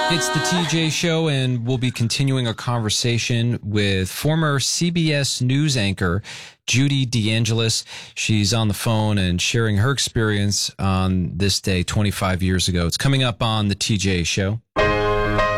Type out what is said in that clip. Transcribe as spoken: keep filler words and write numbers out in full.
It's the T J Show, and we'll be continuing our conversation with former C B S News anchor Judy DeAngelis. She's on the phone and sharing her experience on this day twenty-five years ago. It's coming up on the T J Show.